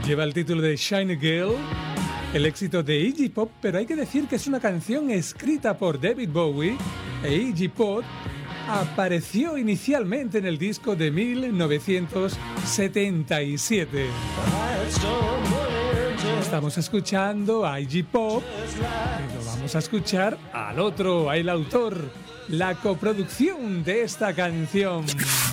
Lleva el título de Shiny Girl, el éxito de Iggy Pop, pero hay que decir que es una canción escrita por David Bowie e Iggy Pop apareció inicialmente en el disco de 1977. Estamos escuchando a Iggy Pop y lo vamos a escuchar al otro, al autor, la coproducción de esta canción.